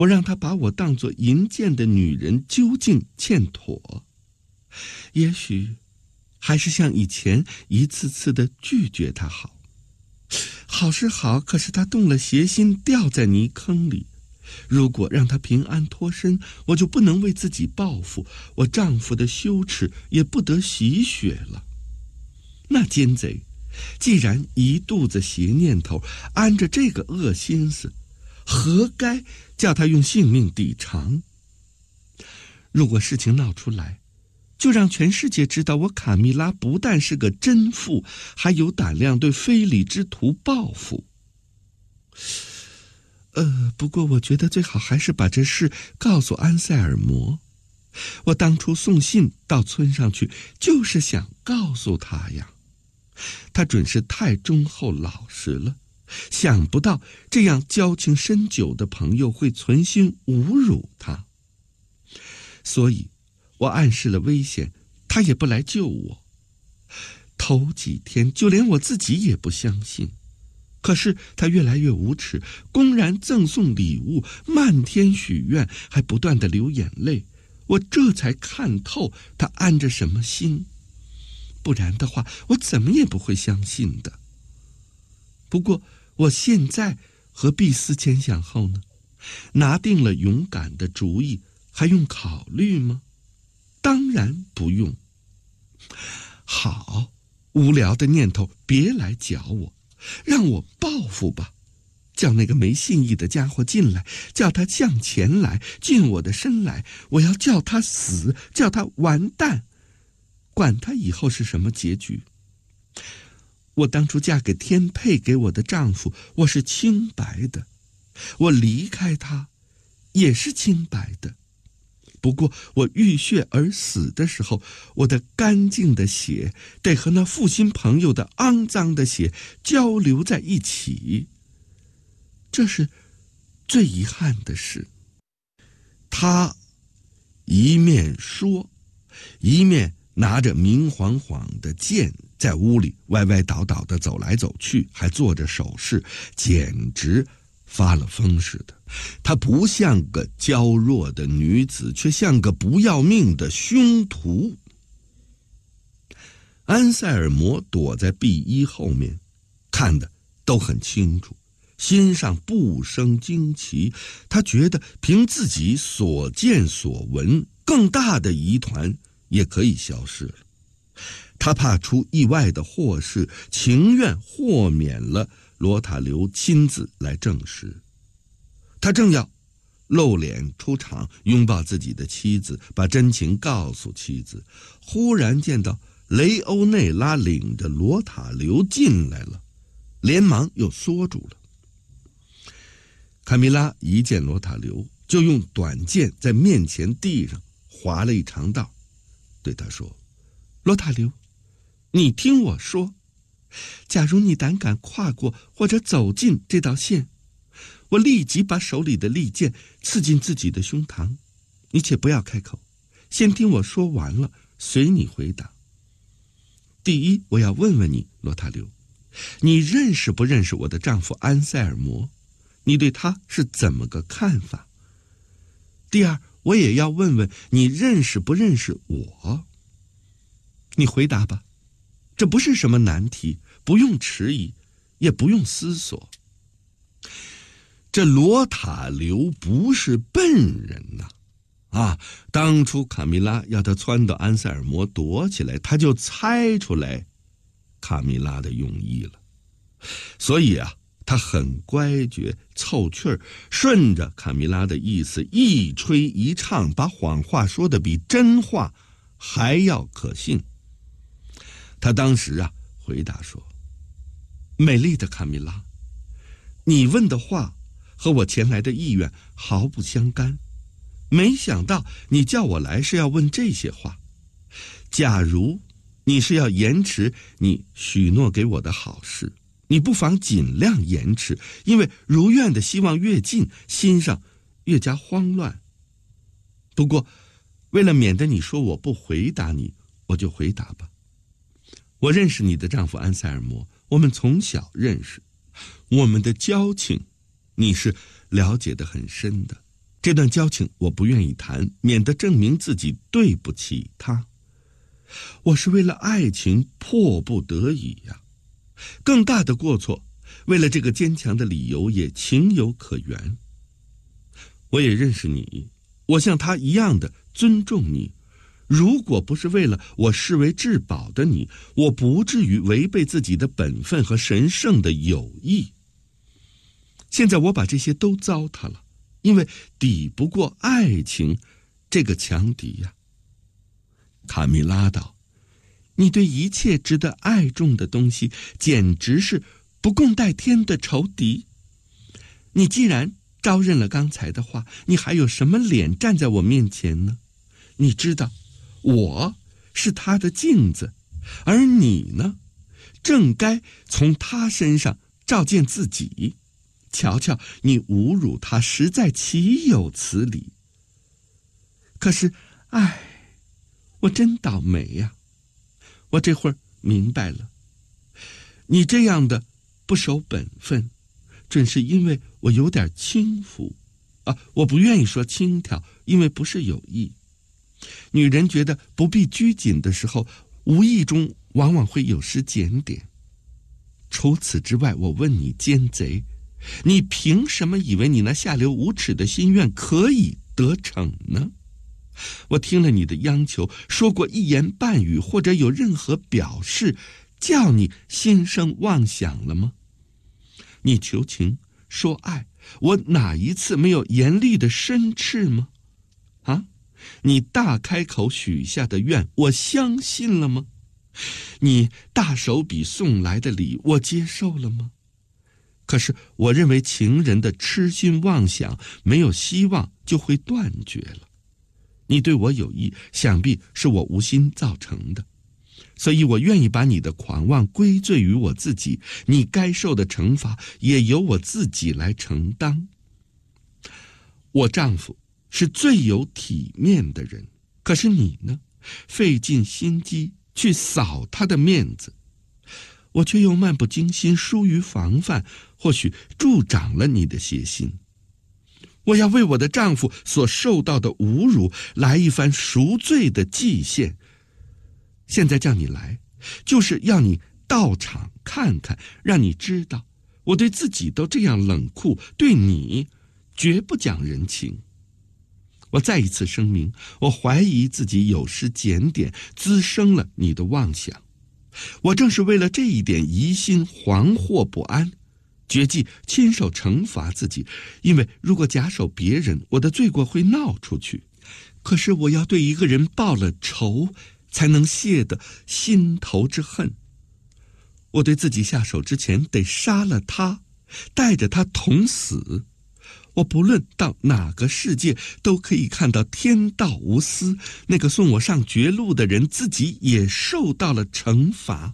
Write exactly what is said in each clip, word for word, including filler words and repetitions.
我让他把我当作淫贱的女人，究竟欠妥。也许还是像以前一次次的拒绝他好。好是好，可是他动了邪心，掉在泥坑里。如果让他平安脱身，我就不能为自己报复，我丈夫的羞耻也不得洗雪了。那奸贼既然一肚子邪念头，安着这个恶心思，何该叫他用性命抵偿？如果事情闹出来，就让全世界知道我卡蜜拉不但是个真妇，还有胆量对非礼之徒报复。呃，不过我觉得最好还是把这事告诉安塞尔摩。我当初送信到村上去，就是想告诉他呀。他准是太忠厚老实了，想不到这样交情深久的朋友会存心侮辱他。所以我暗示了危险，他也不来救我。头几天就连我自己也不相信，可是他越来越无耻，公然赠送礼物，漫天许愿，还不断地流眼泪。我这才看透他安着什么心，不然的话我怎么也不会相信的。不过我现在何必思前想后呢？拿定了勇敢的主意，还用考虑吗？当然不用。好，无聊的念头别来搅我，让我报复吧，叫那个没信义的家伙进来，叫他向前来，近我的身来，我要叫他死，叫他完蛋，管他以后是什么结局。我当初嫁给天配给我的丈夫，我是清白的，我离开他也是清白的。不过我浴血而死的时候，我的干净的血得和那负心朋友的肮脏的血交流在一起，这是最遗憾的事。他一面说，一面拿着明晃晃的剑，在屋里歪歪倒倒的走来走去，还做着手势，简直发了疯似的。她不像个娇弱的女子，却像个不要命的凶徒。安塞尔摩躲在壁衣后面，看得都很清楚，心上不生惊奇。他觉得凭自己所见所闻，更大的疑团也可以消失了。他怕出意外的祸事，情愿豁免了罗塔留亲自来证实。他正要露脸出场，拥抱自己的妻子，把真情告诉妻子，忽然见到雷欧内拉领着罗塔留进来了，连忙又缩住了。卡米拉一见罗塔留，就用短剑在面前地上划了一长道，对他说：罗塔留，你听我说，假如你胆敢跨过或者走进这道线，我立即把手里的利剑刺进自己的胸膛。你且不要开口，先听我说完了，随你回答。第一，我要问问你，罗塔留，你认识不认识我的丈夫安塞尔摩？你对他是怎么个看法？第二，我也要问问你认识不认识我？你回答吧，这不是什么难题，不用迟疑，也不用思索。这罗塔留不是笨人呐、啊，啊，当初卡米拉要他撺掇安塞尔摩躲起来，他就猜出来卡米拉的用意了。所以啊，他很乖觉，凑趣儿，顺着卡米拉的意思一吹一唱，把谎话说得比真话还要可信。他当时啊回答说：美丽的卡米拉，你问的话和我前来的意愿毫不相干，没想到你叫我来是要问这些话。假如你是要延迟你许诺给我的好事，你不妨尽量延迟，因为如愿的希望越近，心上越加慌乱。不过为了免得你说我不回答你，我就回答吧。我认识你的丈夫安塞尔摩，我们从小认识，我们的交情你是了解得很深的。 这段交情我不愿意谈，免得证明自己对不起他。我是为了爱情迫不得已呀，更大的过错，为了这个坚强的理由也情有可原。我也认识你，我像他一样的尊重你。如果不是为了我视为至宝的你，我不至于违背自己的本分和神圣的友谊。现在我把这些都糟蹋了，因为抵不过爱情这个强敌呀。卡米拉道，你对一切值得爱重的东西简直是不共戴天的仇敌。你既然招认了刚才的话，你还有什么脸站在我面前呢？你知道我是他的镜子，而你呢，正该从他身上照见自己。瞧瞧，你侮辱他，实在岂有此理。可是，唉，我真倒霉呀！我这会儿明白了，你这样的不守本分，准是因为我有点轻浮啊！我不愿意说轻佻，因为不是有意。女人觉得不必拘谨的时候，无意中往往会有失检点。除此之外，我问你，奸贼，你凭什么以为你那下流无耻的心愿可以得逞呢？我听了你的央求，说过一言半语或者有任何表示，叫你心生妄想了吗？你求情说爱，我哪一次没有严厉的申斥吗？啊，你大开口许下的愿，我相信了吗？你大手笔送来的礼，我接受了吗？可是我认为情人的痴心妄想没有希望就会断绝了。你对我有意，想必是我无心造成的，所以我愿意把你的狂妄归罪于我自己，你该受的惩罚也由我自己来承担。我丈夫是最有体面的人，可是你呢，费尽心机去扫他的面子，我却又漫不经心，疏于防范，或许助长了你的邪心。我要为我的丈夫所受到的侮辱来一番赎罪的祭献。现在叫你来，就是要你到场看看，让你知道我对自己都这样冷酷，对你绝不讲人情。我再一次声明，我怀疑自己有失检点，滋生了你的妄想。我正是为了这一点疑心惶惑不安，决计亲手惩罚自己，因为如果假手别人，我的罪过会闹出去。可是我要对一个人报了仇，才能泄得心头之恨。我对自己下手之前，得杀了他，带着他同死。我不论到哪个世界，都可以看到天道无私，那个送我上绝路的人自己也受到了惩罚。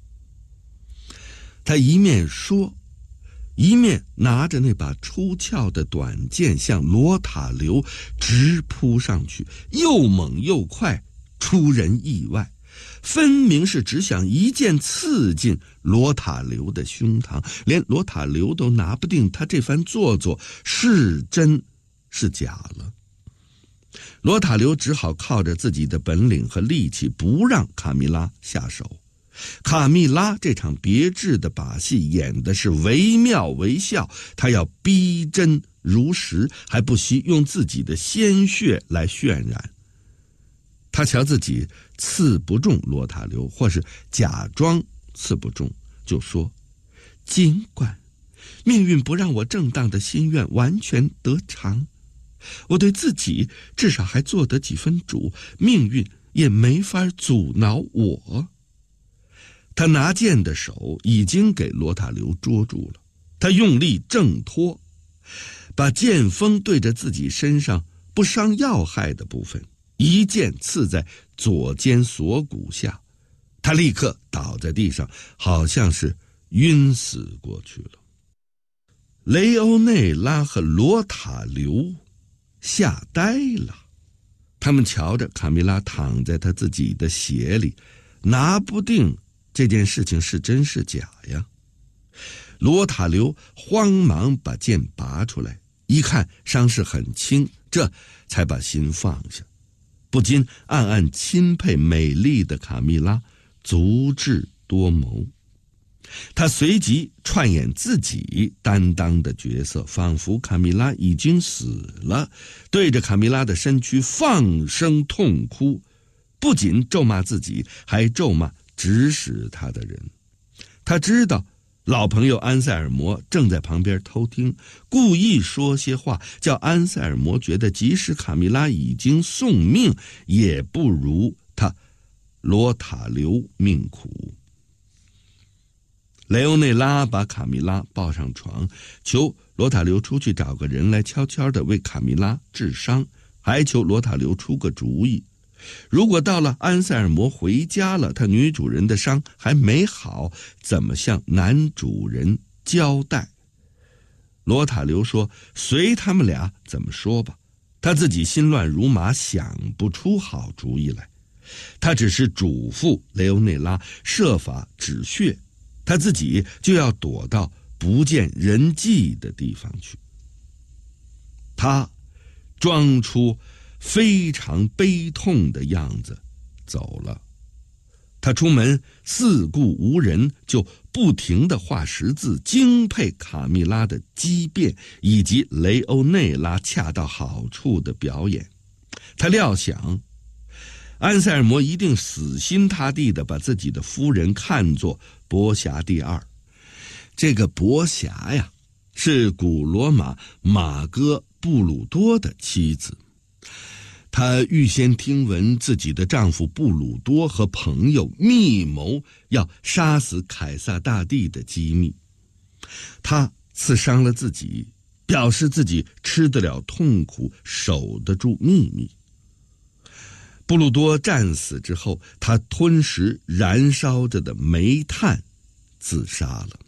他一面说，一面拿着那把出鞘的短剑向罗塔流直扑上去，又猛又快，出人意外，分明是只想一剑刺进罗塔流的胸膛，连罗塔流都拿不定他这番做作是真是假了。罗塔流只好靠着自己的本领和力气，不让卡米拉下手。卡米拉这场别致的把戏演的是惟妙惟肖，他要逼真如实，还不惜用自己的鲜血来渲染。他瞧自己刺不中罗塔流，或是假装刺不中，就说，尽管命运不让我正当的心愿完全得偿，我对自己至少还做得几分主，命运也没法阻挠我。他拿剑的手已经给罗塔流捉住了，他用力挣脱，把剑锋对着自己身上不伤要害的部分，一剑刺在左肩锁骨下，他立刻倒在地上，好像是晕死过去了。雷欧内拉和罗塔流吓呆了，他们瞧着卡米拉躺在他自己的血里，拿不定这件事情是真是假呀。罗塔流慌忙把剑拔出来，一看伤势很轻， 这才把心放下，不禁暗暗钦佩美丽的卡蜜拉足智多谋。他随即串演自己担当的角色，仿佛卡蜜拉已经死了，对着卡蜜拉的身躯放声痛哭，不仅咒骂自己，还咒骂指使他的人。他知道老朋友安塞尔摩正在旁边偷听，故意说些话，叫安塞尔摩觉得即使卡蜜拉已经送命，也不如他罗塔留命苦。雷欧内拉把卡蜜拉抱上床，求罗塔留出去找个人来悄悄地为卡蜜拉治伤，还求罗塔留出个主意，如果到了安塞尔摩回家了，他女主人的伤还没好，怎么向男主人交代？罗塔留说随他们俩怎么说吧，他自己心乱如麻，想不出好主意来。他只是嘱咐雷欧内拉设法止血，他自己就要躲到不见人迹的地方去。他装出非常悲痛的样子走了。他出门四顾无人，就不停地画十字，敬佩卡蜜拉的机变以及雷欧内拉恰到好处的表演。他料想安塞尔摩一定死心塌地地把自己的夫人看作伯霞第二。这个伯霞呀，是古罗马马哥布鲁多的妻子。她预先听闻自己的丈夫布鲁多和朋友密谋要杀死凯撒大帝的机密，她刺伤了自己，表示自己吃得了痛苦，守得住秘密。布鲁多战死之后，他吞食燃烧着的煤炭，自杀了。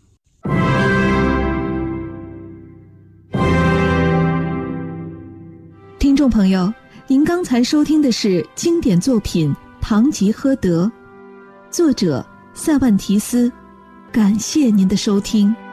听众朋友，您刚才收听的是经典作品《堂吉诃德》，作者塞万提斯，感谢您的收听。